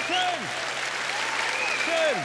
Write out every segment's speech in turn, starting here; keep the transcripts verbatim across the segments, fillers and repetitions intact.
Schön. Schön.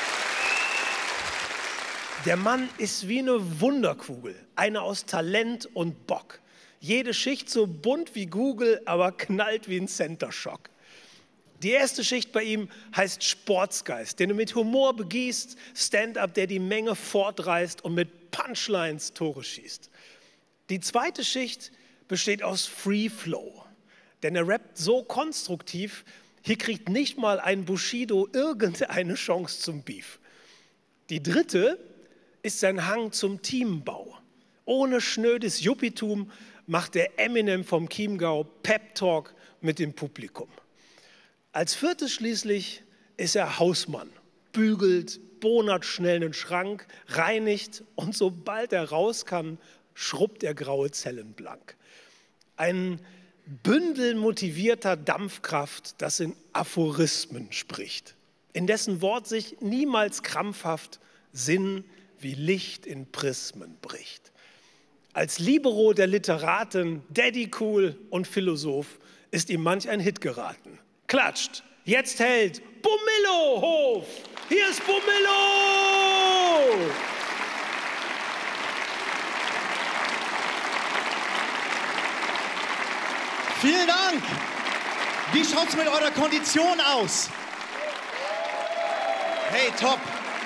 Der Mann ist wie eine Wunderkugel, eine aus Talent und Bock. Jede Schicht so bunt wie Google, aber knallt wie ein Center Shock. Die erste Schicht bei ihm heißt Sportsgeist, den du mit Humor begießt, Stand-up, der die Menge fortreißt und mit Punchlines Tore schießt. Die zweite Schicht besteht aus Free Flow, denn er rappt so konstruktiv, hier kriegt nicht mal ein Bushido irgendeine Chance zum Beef. Die dritte ist sein Hang zum Teambau. Ohne schnödes Juppitum macht der Eminem vom Chiemgau Pep-Talk mit dem Publikum. Als viertes schließlich ist er Hausmann, bügelt, bonert schnell einen Schrank, reinigt und sobald er raus kann, schrubbt er graue Zellen blank. Ein Bündel motivierter Dampfkraft, das in Aphorismen spricht, in dessen Wort sich niemals krampfhaft Sinn wie Licht in Prismen bricht. Als Libero der Literaten, Daddy cool und Philosoph ist ihm manch ein Hit geraten. Klatscht, jetzt hält Bumillo Hof. Hier ist Bumillo! Vielen Dank. Wie schaut's mit eurer Kondition aus? Hey, top.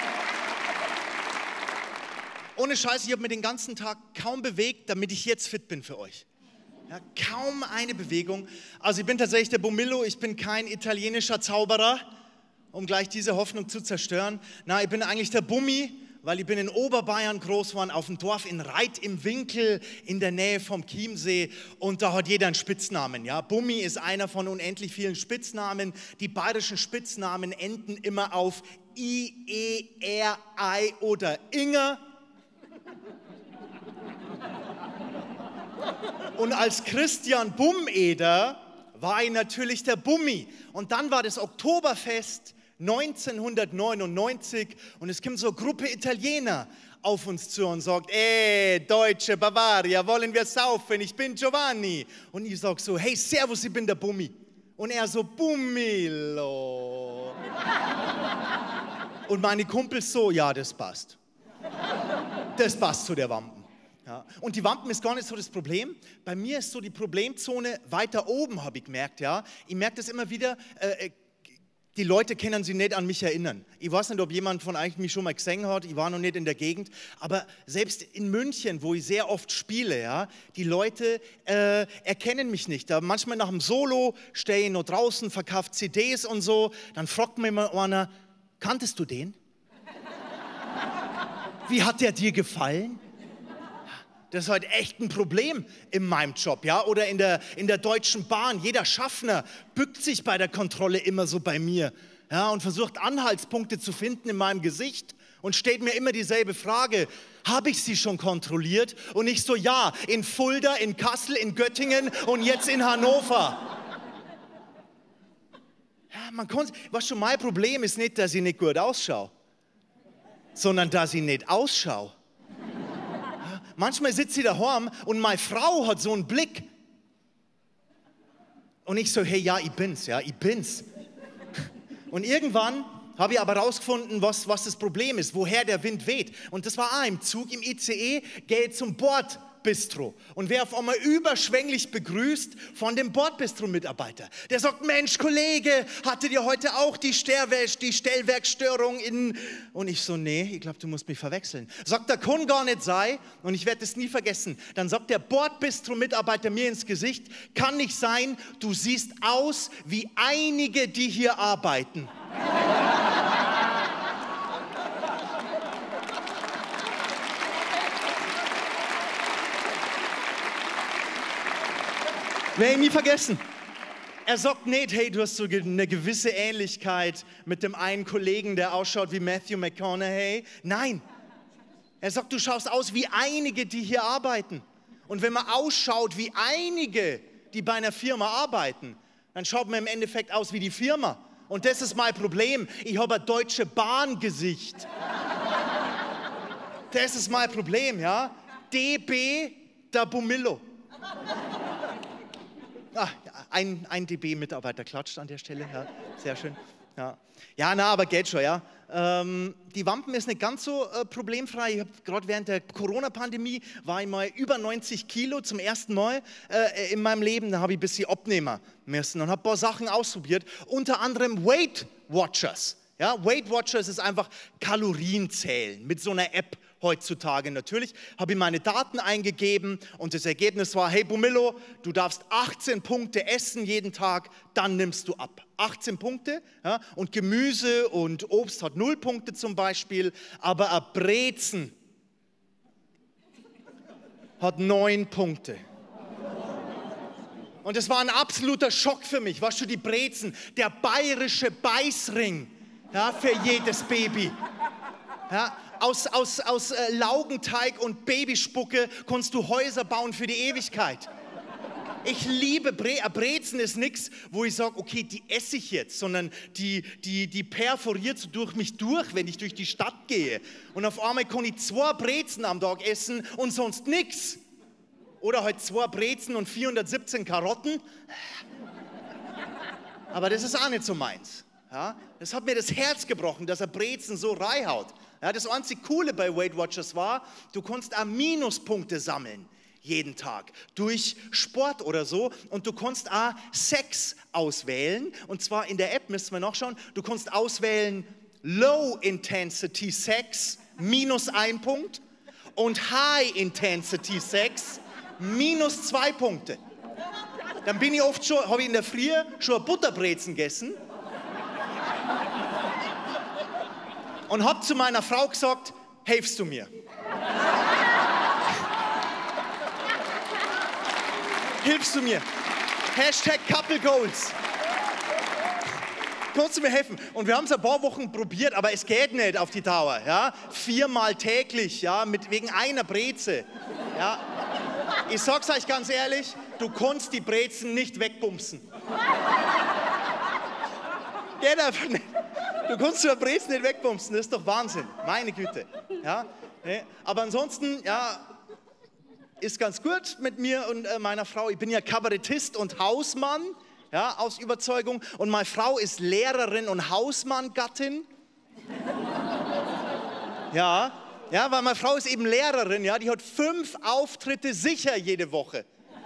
Ohne Scheiß, ich habe mir den ganzen Tag kaum bewegt, damit ich jetzt fit bin für euch. Ja, kaum eine Bewegung. Also ich bin tatsächlich der Bumillo, ich bin kein italienischer Zauberer, um gleich diese Hoffnung zu zerstören. Na, ich bin eigentlich der Bummi, weil ich bin in Oberbayern groß geworden, auf dem Dorf in Reit im Winkel, in der Nähe vom Chiemsee. Und da hat jeder einen Spitznamen. Ja? Bummi ist einer von unendlich vielen Spitznamen. Die bayerischen Spitznamen enden immer auf I, E, R, I oder Inger. Und als Christian Bummeder war ich natürlich der Bummi. Und dann war das Oktoberfest neunzehnhundertneunundneunzig und es kommt so eine Gruppe Italiener auf uns zu und sagt, ey, deutsche Bavaria, wollen wir saufen? Ich bin Giovanni. Und ich sage so, hey, servus, ich bin der Bummi. Und er so, Bumillo. Und meine Kumpels so, ja, das passt. Das passt zu der Wampen. Ja. Und die Wampen ist gar nicht so das Problem. Bei mir ist so die Problemzone weiter oben, habe ich gemerkt. Ja. Ich merke das immer wieder, äh, die Leute können sich nicht an mich erinnern. Ich weiß nicht, ob jemand von euch mich schon mal gesehen hat, ich war noch nicht in der Gegend, aber selbst in München, wo ich sehr oft spiele, ja, die Leute äh, erkennen mich nicht. Da manchmal nach dem Solo stehe ich noch draußen, verkaufe C Ds und so, dann fragt mir mal einer, kanntest du den? Wie hat der dir gefallen? Das ist halt echt ein Problem in meinem Job, ja, oder in der, in der Deutschen Bahn. Jeder Schaffner bückt sich bei der Kontrolle immer so bei mir, ja, und versucht Anhaltspunkte zu finden in meinem Gesicht und stellt mir immer dieselbe Frage, habe ich sie schon kontrolliert? Und ich so, ja, in Fulda, in Kassel, in Göttingen und jetzt in Hannover. Ja, man konnte, was schon mein Problem ist nicht, dass ich nicht gut ausschaue, sondern dass ich nicht ausschaue. Manchmal sitzt sie daheim und meine Frau hat so einen Blick. Und ich so, hey, ja, ich bin's, ja, ich bin's. Und irgendwann habe ich aber rausgefunden, was, was das Problem ist, woher der Wind weht. Und das war auch im Zug, im I C E, geht zum Bordbistro. Und wer auf einmal überschwänglich begrüßt von dem Bordbistro-Mitarbeiter. Der sagt, Mensch, Kollege, hattet ihr heute auch die, Stellwerk, die Stellwerkstörung in... Und ich so, nee, ich glaube, du musst mich verwechseln. Sagt, der kann gar nicht sein. Und ich werde es nie vergessen. Dann sagt der Bordbistro-Mitarbeiter mir ins Gesicht, kann nicht sein, du siehst aus wie einige, die hier arbeiten. Werde ich nie vergessen. Er sagt nicht, hey, du hast so eine gewisse Ähnlichkeit mit dem einen Kollegen, der ausschaut wie Matthew McConaughey. Nein. Er sagt, du schaust aus wie einige, die hier arbeiten. Und wenn man ausschaut wie einige, die bei einer Firma arbeiten, dann schaut man im Endeffekt aus wie die Firma. Und das ist mein Problem. Ich habe ein Deutsche Bahn-Gesicht. Das ist mein Problem, ja. D B, der Bumillo. Ah, ein, ein D B-Mitarbeiter klatscht an der Stelle, ja, sehr schön. Ja, ja na, aber geht schon, ja. Ähm, die Wampen ist nicht ganz so äh, problemfrei. Ich habe gerade während der Corona-Pandemie war ich mal über neunzig Kilo zum ersten Mal äh, in meinem Leben. Da habe ich ein bisschen abnehmen müssen und habe ein paar Sachen ausprobiert. Unter anderem Weight Watchers. Ja, Weight Watchers ist einfach Kalorienzählen mit so einer App heutzutage. Natürlich habe ich meine Daten eingegeben und das Ergebnis war, hey Bumillo, du darfst achtzehn Punkte essen jeden Tag, dann nimmst du ab. achtzehn Punkte, ja, und Gemüse und Obst hat null Punkte zum Beispiel, aber ein Brezen hat neun Punkte. Und das war ein absoluter Schock für mich. Weißt du, die Brezen, der bayerische Beißring, ja, für jedes Baby. Ja, aus aus, aus äh, Laugenteig und Babyspucke kannst du Häuser bauen für die Ewigkeit. Ich liebe Bre Brezen ist nichts, wo ich sage, okay, die esse ich jetzt, sondern die, die, die perforiert so durch mich durch, wenn ich durch die Stadt gehe. Und auf einmal kann ich zwei Brezen am Tag essen und sonst nichts. Oder halt zwei Brezen und vierhundertsiebzehn Karotten. Aber das ist auch nicht so meins. Ja, das hat mir das Herz gebrochen, dass er Brezen so reinhaut. Ja, das einzige Coole bei Weight Watchers war, du konntest auch Minuspunkte sammeln, jeden Tag, durch Sport oder so. Und du konntest auch Sex auswählen. Und zwar in der App, müssen wir nachschauen, du konntest auswählen Low Intensity Sex, minus ein Punkt. Und High Intensity Sex, minus zwei Punkte. Dann bin ich oft schon, habe ich in der Früh schon ein Butterbrezen gegessen. Und habe zu meiner Frau gesagt, hilfst du mir? Hilfst du mir? Hashtag Couple Goals. Kannst du mir helfen? Und wir haben es ein paar Wochen probiert, aber es geht nicht auf die Dauer. Ja? Viermal täglich, ja, mit, wegen einer Breze. Ja? Ich sag's euch ganz ehrlich, du kannst die Brezen nicht wegbumsen. Geht einfach nicht. Du kannst die Brezen nicht wegbumsen, das ist doch Wahnsinn. Meine Güte. Ja? Aber ansonsten, ja, ist ganz gut mit mir und äh, meiner Frau. Ich bin ja Kabarettist und Hausmann, ja, aus Überzeugung. Und meine Frau ist Lehrerin und Hausmann-Gattin. Ja, ja, weil meine Frau ist eben Lehrerin, ja, die hat fünf Auftritte sicher jede Woche.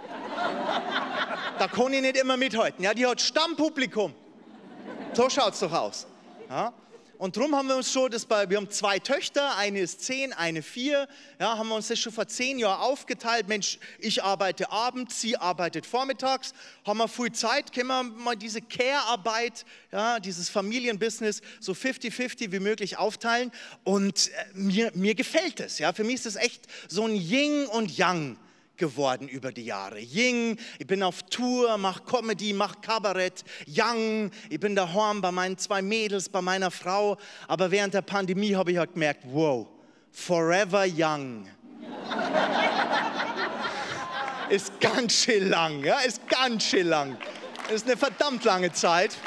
Da kann ich nicht immer mithalten. Ja, die hat Stammpublikum. So schaut's doch aus. Ja. Und darum haben wir uns schon, das bei, wir haben zwei Töchter, eine ist zehn, eine vier, ja, haben wir uns das schon vor zehn Jahren aufgeteilt. Mensch, ich arbeite abends, sie arbeitet vormittags, haben wir viel Zeit, können wir mal diese Care-Arbeit, ja, dieses Familienbusiness so fifty fifty wie möglich aufteilen. Und äh, mir, mir gefällt es, ja, für mich ist es echt so ein Yin und Yang geworden über die Jahre. Ying, ich bin auf Tour, mach Comedy, mach Kabarett. Yang, ich bin daheim bei meinen zwei Mädels, bei meiner Frau. Aber während der Pandemie habe ich halt gemerkt, wow, forever young. Ist ganz schön lang, ja, ist ganz schön lang. Ist eine verdammt lange Zeit.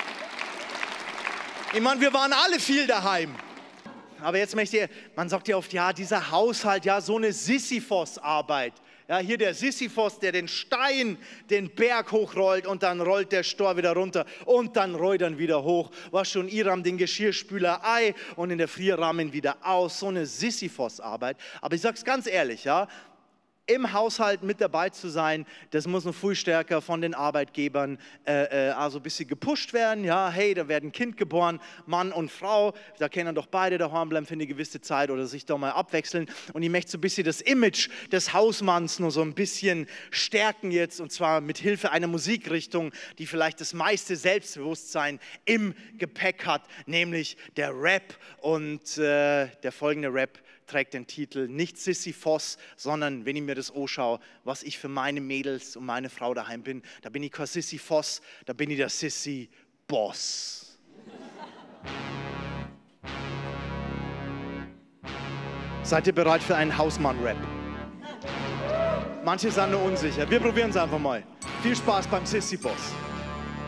Ich meine, wir waren alle viel daheim. Aber jetzt möchte ich, man sagt ja oft, ja, dieser Haushalt, ja, so eine Sisyphos-Arbeit. Ja, hier der Sisyphos, der den Stein den Berg hochrollt und dann rollt der Stor wieder runter und dann rollt er wieder hoch. Was schon Iram den Geschirrspüler ei und in der Frierrahmen wieder aus. So eine Sisyphos-Arbeit. Aber ich sag's ganz ehrlich, ja, im Haushalt mit dabei zu sein, das muss noch viel stärker von den Arbeitgebern äh, äh, also ein bisschen gepusht werden. Ja, hey, da wird ein Kind geboren, Mann und Frau, da können doch beide daheim bleiben für eine gewisse Zeit oder sich da mal abwechseln. Und ich möchte so ein bisschen das Image des Hausmanns nur so ein bisschen stärken jetzt, und zwar mit Hilfe einer Musikrichtung, die vielleicht das meiste Selbstbewusstsein im Gepäck hat, nämlich der Rap. Und äh, der folgende Rap trägt den Titel nicht Sisyphos, sondern wenn ich mir das anschaue, was ich für meine Mädels und meine Frau daheim bin, da bin ich kein Sisyphos, da bin ich der Sissy-Boss. Seid ihr bereit für einen Hausmann-Rap? Manche sind nur unsicher. Wir probieren es einfach mal. Viel Spaß beim Sissy-Boss.